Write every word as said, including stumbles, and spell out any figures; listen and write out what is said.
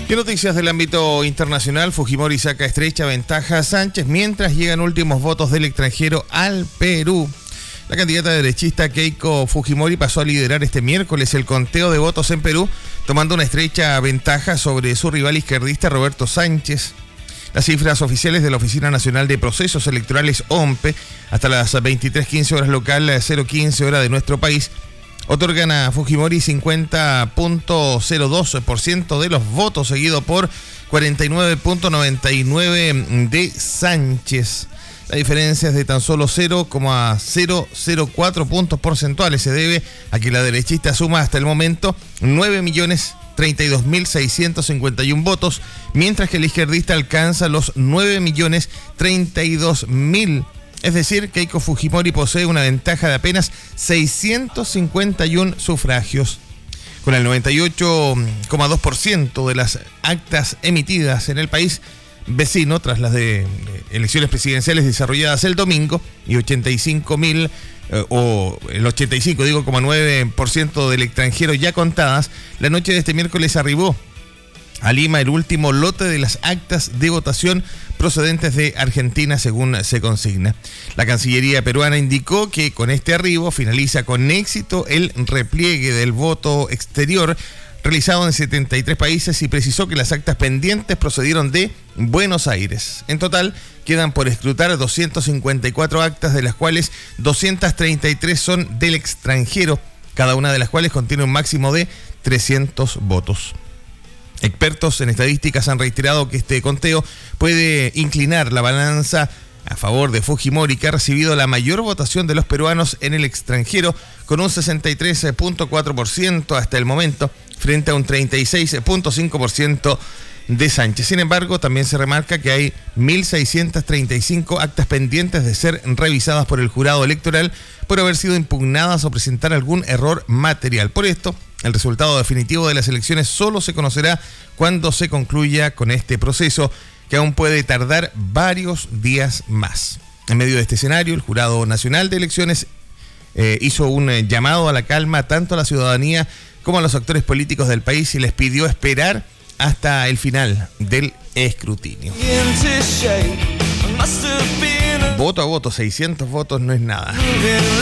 Y noticias del ámbito internacional, Fujimori saca estrecha ventaja a Sánchez mientras llegan últimos votos del extranjero al Perú. La candidata derechista Keiko Fujimori pasó a liderar este miércoles el conteo de votos en Perú, tomando una estrecha ventaja sobre su rival izquierdista Roberto Sánchez. Las cifras oficiales de la Oficina Nacional de Procesos Electorales O M P E, hasta las veintitrés quince horas local, cero quince hora de nuestro país, otorgan a Fujimori cincuenta punto cero dos por ciento de los votos, seguido por cuarenta y nueve punto noventa y nueve por ciento de Sánchez. La diferencia es de tan solo cero coma cero cero cuatro puntos porcentuales. Se debe a que la derechista suma hasta el momento nueve millones treinta y dos mil seiscientos cincuenta y uno votos, mientras que el izquierdista alcanza los nueve millones treinta y dos mil. Es decir, Keiko Fujimori posee una ventaja de apenas seiscientos cincuenta y uno sufragios. Con el noventa y ocho coma dos por ciento de las actas emitidas en el país vecino tras las de elecciones presidenciales desarrolladas el domingo y ochenta y cinco mil eh, o el ochenta y cinco coma nueve por ciento del extranjero ya contadas, la noche de este miércoles arribó a Lima el último lote de las actas de votación procedentes de Argentina, según se consigna. La Cancillería peruana indicó que con este arribo finaliza con éxito el repliegue del voto exterior realizado en setenta y tres países y precisó que las actas pendientes procedieron de Buenos Aires. En total, quedan por escrutar doscientas cincuenta y cuatro actas, de las cuales doscientas treinta y tres son del extranjero, cada una de las cuales contiene un máximo de trescientos votos. Expertos en estadísticas han reiterado que este conteo puede inclinar la balanza a favor de Fujimori, que ha recibido la mayor votación de los peruanos en el extranjero, con un sesenta y tres punto cuatro por ciento hasta el momento, frente a un treinta y seis punto cinco por ciento de Sánchez. Sin embargo, también se remarca que hay mil seiscientas treinta y cinco actas pendientes de ser revisadas por el jurado electoral por haber sido impugnadas o presentar algún error material. Por esto, el resultado definitivo de las elecciones solo se conocerá cuando se concluya con este proceso, que aún puede tardar varios días más. En medio de este escenario, el Jurado Nacional de Elecciones eh, hizo un eh, llamado a la calma tanto a la ciudadanía como a los actores políticos del país y les pidió esperar hasta el final del escrutinio. Voto a voto, seiscientos votos no es nada.